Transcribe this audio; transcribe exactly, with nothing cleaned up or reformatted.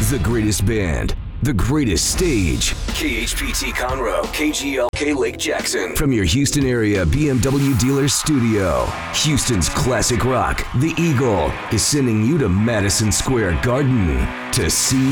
The greatest band, the greatest stage. K H P T Conroe, K G L K Lake Jackson. From your Houston area B M W dealer studio, Houston's classic rock, The Eagle, is sending you to Madison Square Garden to see